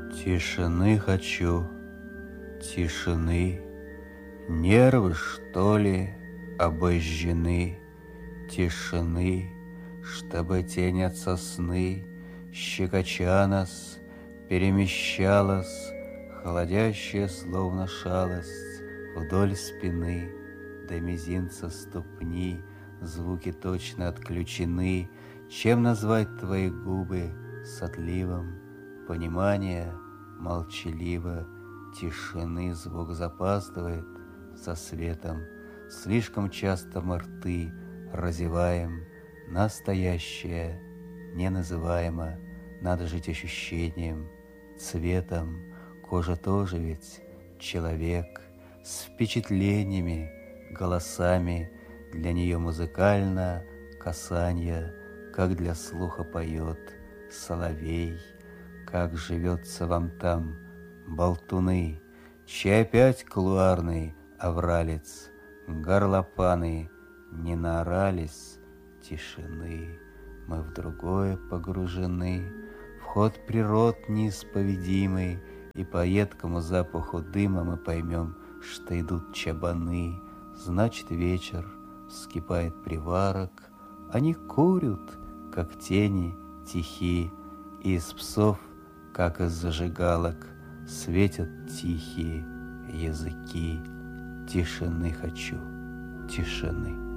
Тишины хочу, тишины. Нервы, что ли, обожжены? Тишины, чтобы тень от сосны, щекоча нас, перемещалась, холодящая, словно шалость, вдоль спины до мизинца ступни. Звуки точно отключены. Чем назвать твои губы с отливом понимания молчаливо? Тишины звук запаздывает со светом. Слишком часто мы рты разеваем. Настоящее неназываемо. Надо жить ощущением, цветом. Кожа тоже ведь человек с впечатлениями, голосами. Для нее музыкально касанье, как для слуха поет соловей. Как живется вам там, болтуны, чей опять кулуарный авралец, горлопаны не наорались тишины. Мы в другое погружены, в ход природ неисповедимый, и по едкому запаху дыма мы поймем, что идут чабаны. Значит, вечер, вскипает приварок, они курят, как тени тихи, и из псов, как из зажигалок, светят тихие языки. Тишины хочу, тишины.